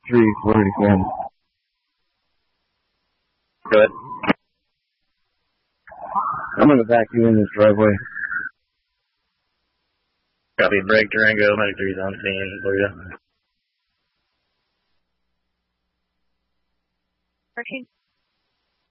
341. Good. I'm going to vacuum this driveway. Copy. Break Durango. Medic 3's on scene for you. 13.